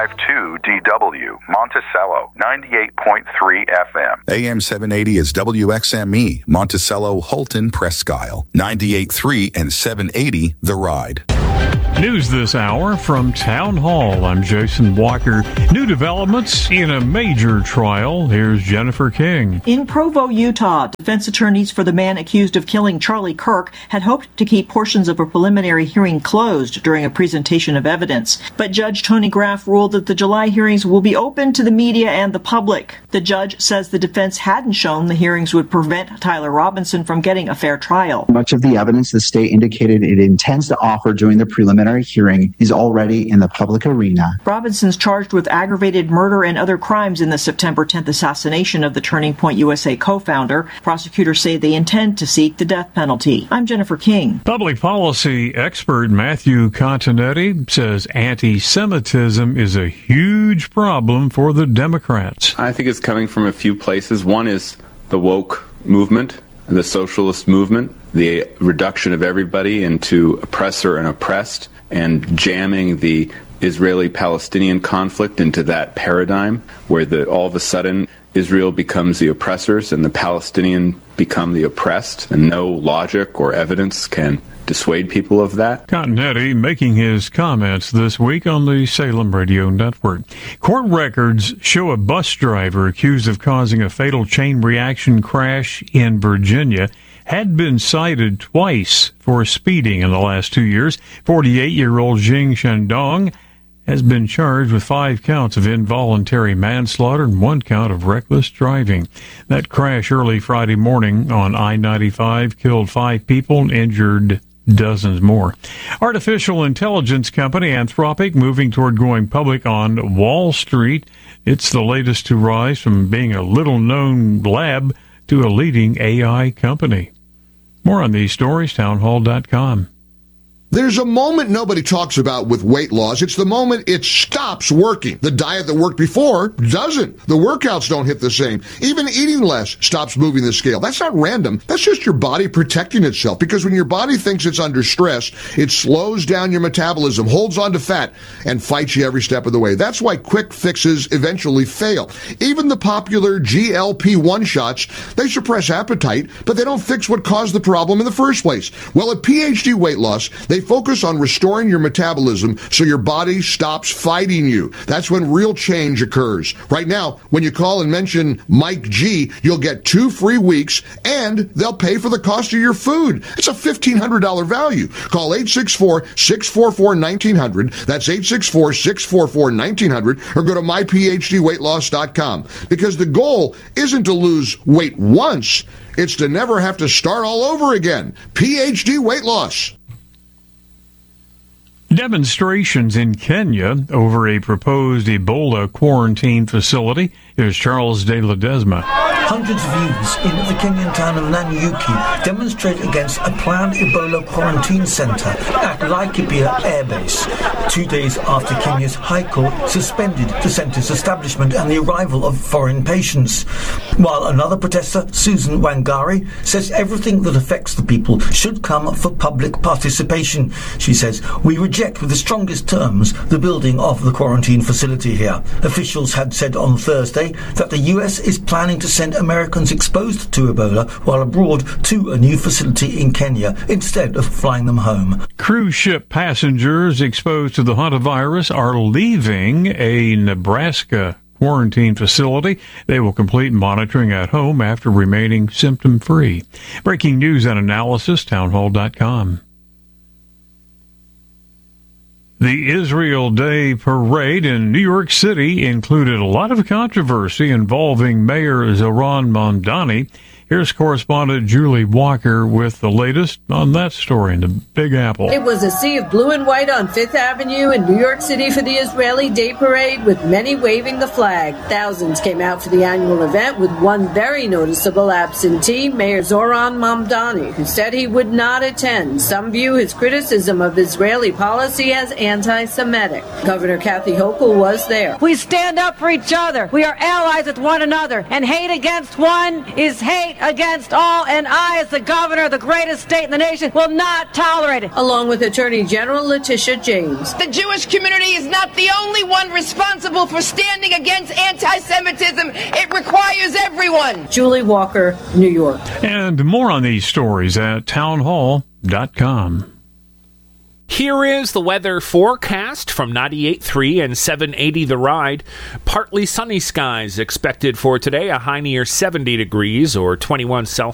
KFMO-152DW, Monticello, 98.3 FM. AM 780 is WXME, Monticello, Holton, Presque Isle, 98.3 and 780 The Ride. News this hour from Town Hall. I'm Jason Walker. New developments in a major trial. Here's Jennifer King. In Provo, Utah, defense attorneys for the man accused of killing Charlie Kirk had hoped to keep portions of a preliminary hearing closed during a presentation of evidence. But Judge Tony Graff ruled that the July hearings will be open to the media and the public. The judge says the defense hadn't shown the hearings would prevent Tyler Robinson from getting a fair trial. Much of the evidence the state indicated it intends to offer during the preliminary hearing is already in the public arena. Robinson's charged with aggravated murder and other crimes in the September 10th assassination of the Turning Point USA co-founder. Prosecutors say they intend to seek the death penalty. I'm Jennifer King. Public policy expert Matthew Continetti says anti-Semitism is a huge problem for the Democrats. I think it's coming from a few places. One is the woke movement, the socialist movement, the reduction of everybody into oppressor and oppressed, and jamming the Israeli-Palestinian conflict into that paradigm where all of a sudden Israel becomes the oppressors and the Palestinian become the oppressed, and no logic or evidence can dissuade people of that. Continetti making his comments this week on the Salem Radio Network. Court records show a bus driver accused of causing a fatal chain reaction crash in Virginia had been cited twice for speeding in the last 2 years. 48-year-old Jing Shandong has been charged with 5 counts of involuntary manslaughter and 1 count of reckless driving. That crash early Friday morning on I-95 killed 5 people and injured dozens more. Artificial intelligence company Anthropic moving toward going public on Wall Street. It's the latest to rise from being a little-known lab to a leading AI company. More on these stories, townhall.com. There's a moment nobody talks about with weight loss. It's the moment it stops working. The diet that worked before doesn't. The workouts don't hit the same. Even eating less stops moving the scale. That's not random. That's just your body protecting itself. Because when your body thinks it's under stress, it slows down your metabolism, holds on to fat, and fights you every step of the way. That's why quick fixes eventually fail. Even the popular GLP-1 shots, they suppress appetite, but they don't fix what caused the problem in the first place. Well, at PhD Weight Loss, they focus on restoring your metabolism so your body stops fighting you. That's when real change occurs. Right now, when you call and mention Mike G, you'll get 2 free weeks and they'll pay for the cost of your food. It's a $1,500 value. Call 864-644-1900. That's 864-644-1900 or go to myphdweightloss.com, because the goal isn't to lose weight once. It's to never have to start all over again. PhD Weight Loss. Demonstrations in Kenya over a proposed Ebola quarantine facility. Here's Charles De Ledesma. Hundreds of youths in the Kenyan town of Nanyuki demonstrate against a planned Ebola quarantine centre at Laikipia Air Base, 2 days after Kenya's High Court suspended the centre's establishment and the arrival of foreign patients. While another protester, Susan Wangari, says everything that affects the people should come for public participation. She says, "We reject with the strongest terms the building of the quarantine facility here." Officials had said on Thursday that the US is planning to send Americans exposed to Ebola while abroad to a new facility in Kenya instead of flying them home. Cruise ship passengers exposed to the hantavirus are leaving a Nebraska quarantine facility. They will complete monitoring at home after remaining symptom-free. Breaking news and analysis, townhall.com. The Israel Day Parade in New York City included a lot of controversy involving Mayor Zohran Mamdani. Here's correspondent Julie Walker with the latest on that story in the Big Apple. It was a sea of blue and white on Fifth Avenue in New York City for the Israeli Day Parade, with many waving the flag. Thousands came out for the annual event, with one very noticeable absentee, Mayor Zohran Mamdani, who said he would not attend. Some view his criticism of Israeli policy as anti-Semitic. Governor Kathy Hochul was there. We stand up for each other. We are allies with one another, and hate against one is hate hate against all, and I, as the governor of the greatest state in the nation, will not tolerate it. Along with Attorney General Letitia James. The Jewish community is not the only one responsible for standing against anti-Semitism. It requires everyone. Julie Walker, New York. And more on these stories at townhall.com. Here is the weather forecast from 98.3 and 780 The Ride. Partly sunny skies expected for today, a high near 70 degrees or 21 Celsius.